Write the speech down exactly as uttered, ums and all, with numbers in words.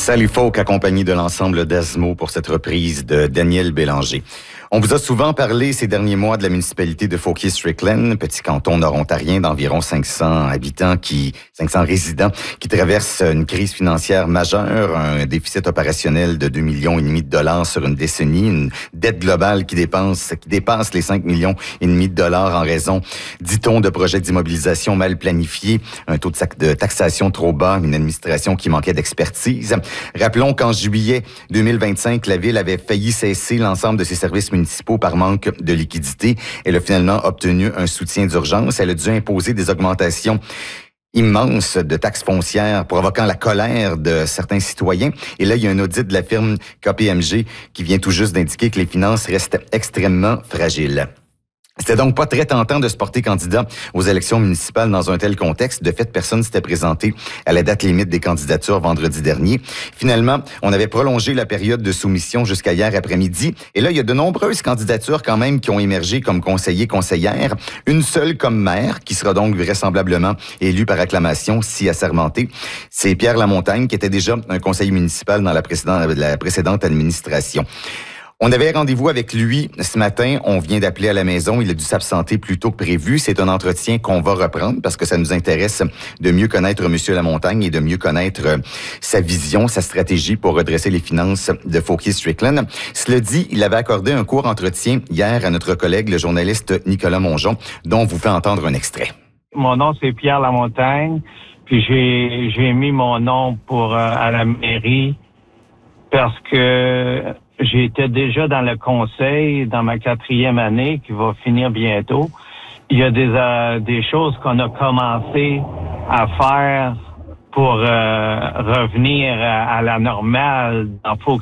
Sally Folk accompagné de l'ensemble d'Asmo pour cette reprise de Daniel Bélanger. On vous a souvent parlé ces derniers mois de la municipalité de Fauquier-Strickland, petit canton nord-ontarien d'environ cinq cents habitants, qui cinq cents résidents, qui traverse une crise financière majeure, un déficit opérationnel de deux millions et demi de dollars sur une décennie, une dette globale qui dépense, qui dépasse les cinq millions et demi de dollars en raison, dit-on, de projets d'immobilisation mal planifiés, un taux de taxation trop bas, une administration qui manquait d'expertise. Rappelons qu'en juillet deux mille vingt-cinq, la ville avait failli cesser l'ensemble de ses services municipaux municipaux par manque de liquidité. Elle a finalement obtenu un soutien d'urgence. Elle a dû imposer des augmentations immenses de taxes foncières, provoquant la colère de certains citoyens. Et là, il y a un audit de la firme K P M G qui vient tout juste d'indiquer que les finances restent extrêmement fragiles. C'était donc pas très tentant de se porter candidat aux élections municipales dans un tel contexte. De fait, personne s'était présenté à la date limite des candidatures vendredi dernier. Finalement, on avait prolongé la période de soumission jusqu'à hier après-midi. Et là, il y a de nombreuses candidatures quand même qui ont émergé comme conseillers, conseillères. Une seule comme maire, qui sera donc vraisemblablement élue par acclamation si assermentée. C'est Pierre Lamontagne, qui était déjà un conseiller municipal dans la précédente, la précédente administration. On avait rendez-vous avec lui ce matin. On vient d'appeler à la maison. Il a dû s'absenter plus tôt que prévu. C'est un entretien qu'on va reprendre parce que ça nous intéresse de mieux connaître M. Lamontagne et de mieux connaître sa vision, sa stratégie pour redresser les finances de Fauquier-Strickland. Cela dit, il avait accordé un court entretien hier à notre collègue, le journaliste Nicolas Mongeon, dont on vous fait entendre un extrait. Mon nom, c'est Pierre Lamontagne. Puis j'ai, j'ai mis mon nom pour euh, à la mairie parce que j'étais déjà dans le conseil dans ma quatrième année qui va finir bientôt. Il y a des euh, des choses qu'on a commencé à faire pour euh, revenir à, à la normale dans